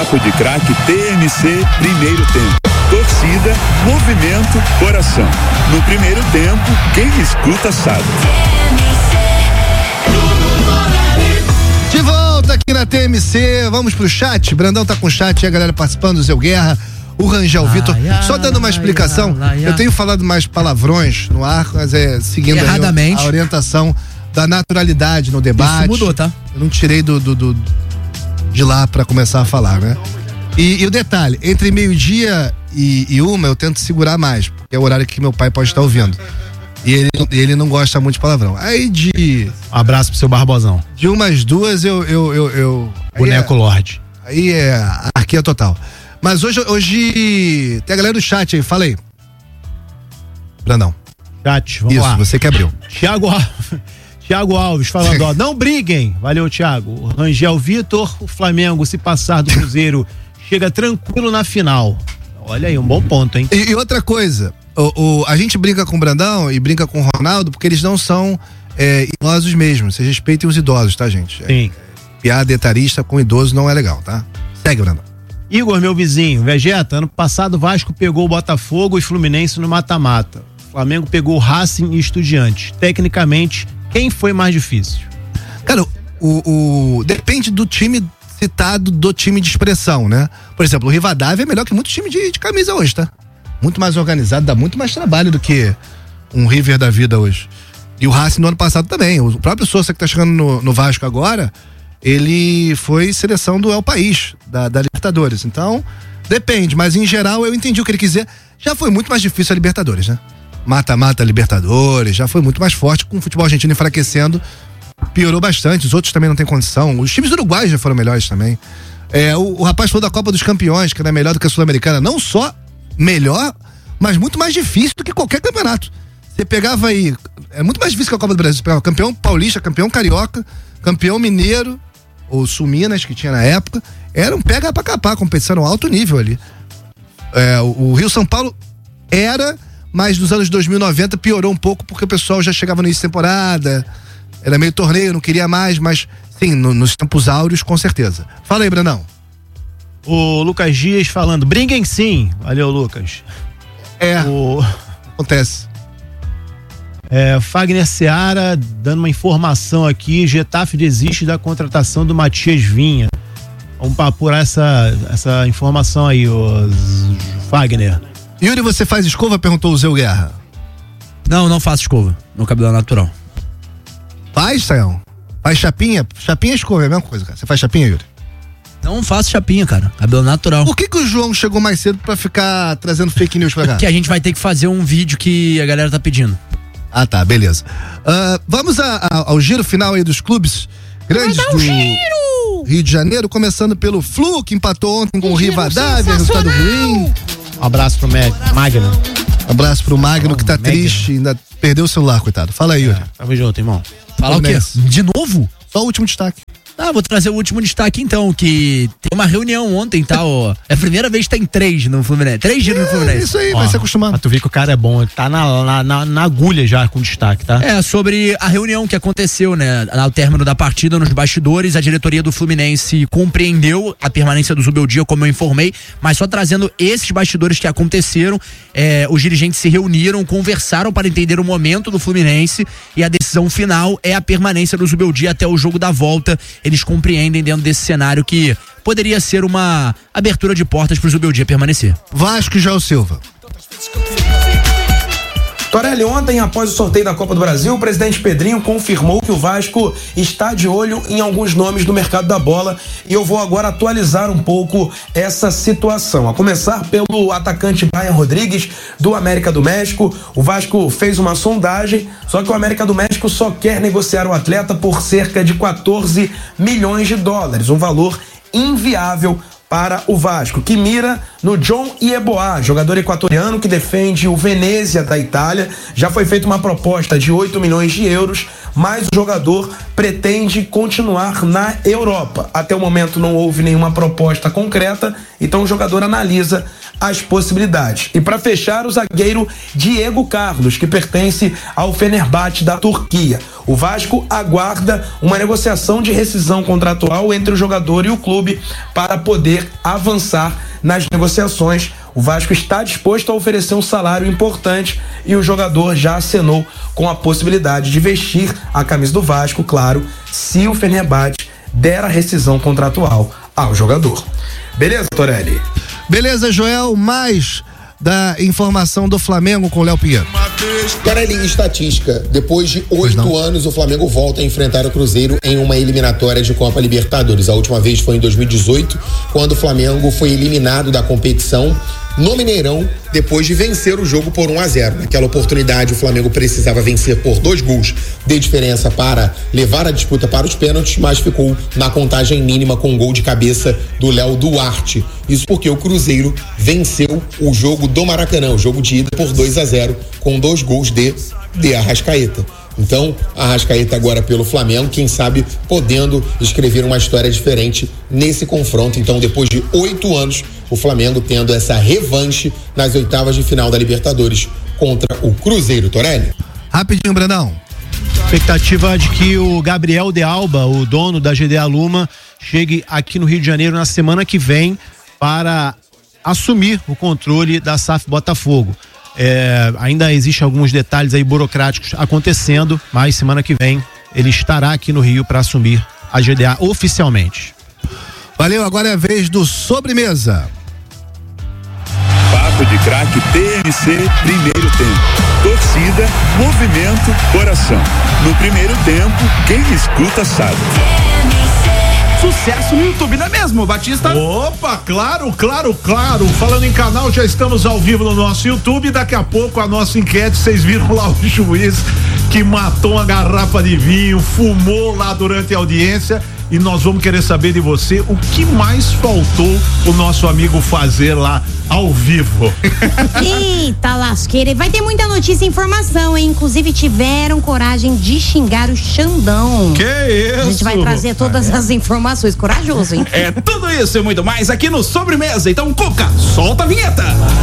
Papo de Craque TMC, primeiro tempo. Torcida, movimento, coração. No primeiro tempo, quem escuta sabe. De volta aqui na TMC, vamos pro chat. Brandão tá com o chat e a galera participando, do Zé Guerra, o Rangel Vitor. Só dando uma explicação, eu tenho falado mais palavrões no ar, mas seguindo a orientação da naturalidade no debate. Isso mudou, tá? Eu não tirei de lá pra começar a falar, né? E o detalhe, entre meio-dia e 1 eu tento segurar mais, porque é o horário que meu pai pode estar ouvindo. E ele não gosta muito de palavrão. Aí abraço pro seu Barbosão. De umas 2 eu Boneco Lorde. Aí é arquia total. Mas hoje tem a galera do chat aí, fala aí. Brandão. Chat, vamos lá. Isso, você que abriu. Thiago Alves falando, ó, não briguem. Valeu, Thiago. O Rangel Vitor, o Flamengo, se passar do Cruzeiro, chega tranquilo na final. Olha aí, um bom ponto, hein? E outra coisa, a gente brinca com o Brandão e brinca com o Ronaldo porque eles não são idosos mesmo. Vocês respeitem os idosos, tá, gente? Sim. Piada etarista com idoso não é legal, tá? Segue, Brandão. Igor, meu vizinho, Vegeta, ano passado o Vasco pegou o Botafogo e Fluminense no mata-mata. O Flamengo pegou o Racing e Estudiantes. Tecnicamente, quem foi mais difícil? Cara, depende do time citado, do time de expressão, né? Por exemplo, o Rivadavia é melhor que muito time de camisa hoje, tá? Muito mais organizado, dá muito mais trabalho do que um River da vida hoje. E o Racing no ano passado também. O próprio Sousa que tá chegando no Vasco agora, ele foi seleção do El País, da Libertadores. Então, depende, mas em geral eu entendi o que ele quis dizer. Já foi muito mais difícil a Libertadores, né? Mata-mata Libertadores, já foi muito mais forte, com o futebol argentino enfraquecendo, piorou bastante, os outros também não têm condição, os times uruguaios já foram melhores também. O rapaz falou da Copa dos Campeões, que era melhor do que a Sul-Americana, não só melhor, mas muito mais difícil do que qualquer campeonato. Você pegava aí, é muito mais difícil que a Copa do Brasil, você pegava campeão paulista, campeão carioca, campeão mineiro, ou Sul-Minas, que tinha na época, era um pega pra capar, competição no alto nível ali. O Rio-São Paulo mas nos anos 2090 piorou um pouco porque o pessoal já chegava no início de temporada, era meio torneio, não queria mais, mas sim, nos tempos áureos, com certeza. Fala aí, Brandão. O Lucas Dias falando, briguem sim. Valeu, Lucas. Acontece. Fagner Seara dando uma informação aqui, Getafe desiste da contratação do Matias Vinha. Vamos apurar essa informação aí, o Fagner. Yuri, você faz escova? Perguntou o Zé Guerra. Não faço escova. Meu cabelo é natural. Faz, Sayão? Faz chapinha? Chapinha e escova é a mesma coisa, cara. Você faz chapinha, Yuri? Não faço chapinha, cara. Cabelo natural. Por que o João chegou mais cedo pra ficar trazendo fake news pra cá? Que a gente vai ter que fazer um vídeo que a galera tá pedindo. Ah, tá, beleza. Vamos ao giro final aí dos clubes grandes do Rio de Janeiro, começando pelo Flu, que empatou ontem com o Rivadavia, resultado ruim. Um abraço pro Magno. Abraço pro Magno, que tá triste, ainda perdeu o celular, coitado. Fala aí, Yuri. Tamo junto, irmão. Fala o quê? De novo? Só o último destaque. Vou trazer o último destaque então, que tem uma reunião ontem, tá? É a primeira vez que tem 3 no Fluminense. 3 giros no Fluminense. Isso aí, vai se acostumar. Pra tu ver que o cara é bom, ele tá na agulha já com destaque, tá? Sobre a reunião que aconteceu, né? Ao término da partida, nos bastidores, a diretoria do Fluminense compreendeu a permanência do Zubeldia, como eu informei, mas só trazendo esses bastidores que aconteceram, os dirigentes se reuniram, conversaram para entender o momento do Fluminense e a decisão final é a permanência do Zubeldia até o jogo da volta. Eles compreendem dentro desse cenário que poderia ser uma abertura de portas para o Zubeldia permanecer. Vasco e João Silva. Torelli, ontem, após o sorteio da Copa do Brasil, o presidente Pedrinho confirmou que o Vasco está de olho em alguns nomes do mercado da bola e eu vou agora atualizar um pouco essa situação. A começar pelo atacante Brian Rodrigues, do América do México. O Vasco fez uma sondagem, só que o América do México só quer negociar o atleta por cerca de 14 milhões de dólares, um valor inviável para o Vasco, que mira no John Yeboah, jogador equatoriano que defende o Venezia da Itália. Já foi feita uma proposta de 8 milhões de euros, mas o jogador pretende continuar na Europa. Até o momento não houve nenhuma proposta concreta, então o jogador analisa as possibilidades. E para fechar, o zagueiro Diego Carlos, que pertence ao Fenerbahçe da Turquia. O Vasco aguarda uma negociação de rescisão contratual entre o jogador e o clube para poder avançar nas negociações. O Vasco está disposto a oferecer um salário importante e o jogador já acenou com a possibilidade de vestir a camisa do Vasco, claro, se o Fenerbahçe der a rescisão contratual ao jogador. Beleza, Torelli? Beleza, Joel, mais da informação do Flamengo com o Léo Pinheiro. Torelli, estatística. Depois de 8 anos, o Flamengo volta a enfrentar o Cruzeiro em uma eliminatória de Copa Libertadores. A última vez foi em 2018, quando o Flamengo foi eliminado da competição no Mineirão, depois de vencer o jogo por 1-0. Naquela oportunidade, o Flamengo precisava vencer por 2 gols de diferença para levar a disputa para os pênaltis, mas ficou na contagem mínima com um gol de cabeça do Léo Duarte. Isso porque o Cruzeiro venceu o jogo do Maracanã, o jogo de ida, por 2-0, com 2 gols de Arrascaeta. Então, Arrascaeta agora pelo Flamengo, quem sabe podendo escrever uma história diferente nesse confronto. Então, depois de 8 anos, o Flamengo tendo essa revanche nas oitavas de final da Libertadores contra o Cruzeiro. Torelli? Rapidinho, Brandão. Expectativa de que o Gabriel de Alba, o dono da GD Aluma, chegue aqui no Rio de Janeiro na semana que vem para assumir o controle da SAF Botafogo. Ainda existem alguns detalhes aí burocráticos acontecendo, mas semana que vem ele estará aqui no Rio para assumir a GDA oficialmente. Valeu, agora é a vez do Sobremesa. Papo de Craque TMC, primeiro tempo. Torcida, movimento, coração. No primeiro tempo, quem escuta sabe. Sucesso no YouTube, não é mesmo, Batista? Opa, claro. Falando em canal, já estamos ao vivo no nosso YouTube. Daqui a pouco a nossa enquete, vocês viram lá o juiz que matou uma garrafa de vinho, fumou lá durante a audiência. E nós vamos querer saber de você o que mais faltou o nosso amigo fazer lá ao vivo. Eita lasqueira, vai ter muita notícia e informação, hein? Inclusive tiveram coragem de xingar o Xandão. Que isso? A gente vai trazer todas as informações, corajoso, hein? É tudo isso e muito mais aqui no Sobremesa. Então, Cuca, solta a vinheta.